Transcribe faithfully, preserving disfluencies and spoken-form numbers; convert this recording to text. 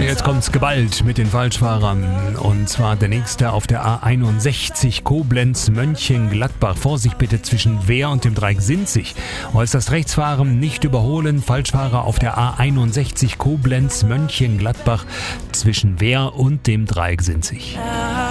jetzt kommt's geballt mit den Falschfahrern. Und zwar der nächste auf der A einundsechzig Koblenz-Mönchengladbach. Vorsicht bitte zwischen Wehr und dem Dreieck Sinzig. Äußerst Rechtsfahren nicht überholen. Falschfahrer auf der A einundsechzig Koblenz-Mönchengladbach zwischen Wehr und dem Dreieck Sinzig.